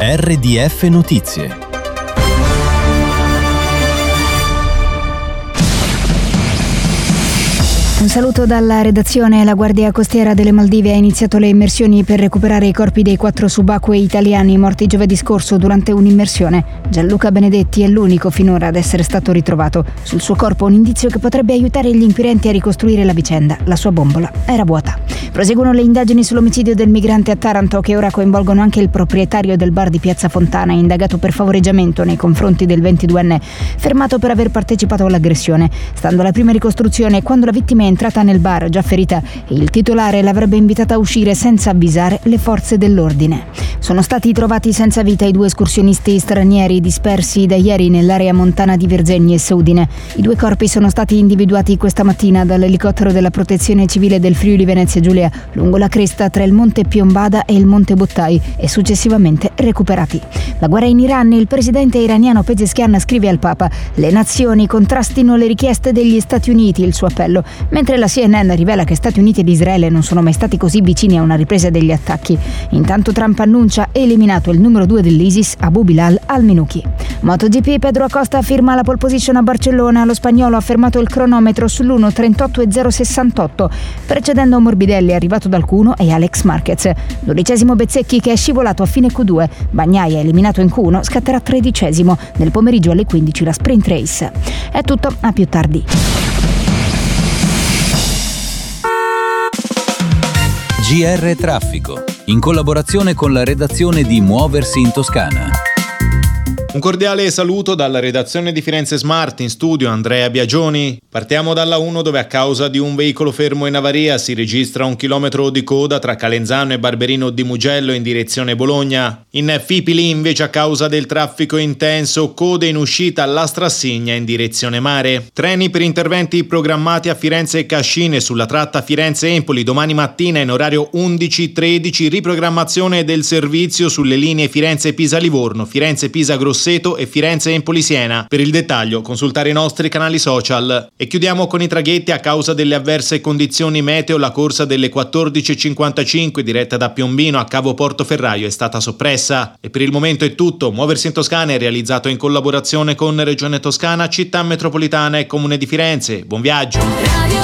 RDF Notizie. Un saluto dalla redazione. La Guardia Costiera delle Maldive ha iniziato le immersioni per recuperare i corpi dei 4 subacquei italiani morti giovedì scorso durante un'immersione. Gianluca Benedetti è l'unico finora ad essere stato ritrovato. Sul suo corpo un indizio che potrebbe aiutare gli inquirenti a ricostruire la vicenda. La sua bombola era vuota. Proseguono le indagini sull'omicidio del migrante a Taranto, che ora coinvolgono anche il proprietario del bar di Piazza Fontana, indagato per favoreggiamento nei confronti del 22enne, fermato per aver partecipato all'aggressione. Stando alla prima ricostruzione, quando la vittima è entrata nel bar già ferita, il titolare l'avrebbe invitata a uscire senza avvisare le forze dell'ordine. Sono stati trovati senza vita i 2 escursionisti stranieri dispersi da ieri nell'area montana di Verzegni e Udine. I 2 corpi sono stati individuati questa mattina dall'elicottero della Protezione Civile del Friuli Venezia Giulia lungo la cresta tra il Monte Piombada e il Monte Bottai e successivamente recuperati. La guerra in Iran. Il presidente iraniano Pezeshkian scrive al Papa: le nazioni contrastino le richieste degli Stati Uniti, il suo appello, mentre la CNN rivela che Stati Uniti ed Israele non sono mai stati così vicini a una ripresa degli attacchi. Intanto Trump annuncia eliminato il numero 2 dell'ISIS, Abu Bilal al-Minuki. MotoGP. Pedro Acosta firma la pole position a Barcellona. Lo spagnolo ha fermato il cronometro sull'1:38.068, precedendo Morbidelli arrivato dal Q1 e Alex Marquez. 12° Bezzecchi, che è scivolato a fine Q2. Bagnaia eliminato in Q1, scatterà 13°. Nel pomeriggio alle 15 la sprint race. È tutto, a più tardi. GR Traffico, in collaborazione con la redazione di Muoversi in Toscana. Un cordiale saluto dalla redazione di Firenze Smart, in studio Andrea Biagioni. Partiamo dalla 1, dove a causa di un veicolo fermo in avaria si registra 1 chilometro di coda tra Calenzano e Barberino di Mugello in direzione Bologna. In Fipili invece, a causa del traffico intenso, code in uscita alla Strassigna in direzione mare. Treni per interventi programmati a Firenze e Cascine sulla tratta Firenze-Empoli domani mattina in orario 11:13, riprogrammazione del servizio sulle linee Firenze-Pisa-Livorno, Firenze-Pisa-Grosseto e Firenze-Empoli-Siena. Per il dettaglio consultare i nostri canali social. E chiudiamo con i traghetti. A causa delle avverse condizioni meteo, la corsa delle 14:55 diretta da Piombino a Cavo Portoferraio è stata soppressa. E per il momento è tutto. Muoversi in Toscana è realizzato in collaborazione con Regione Toscana, Città Metropolitana e Comune di Firenze. Buon viaggio!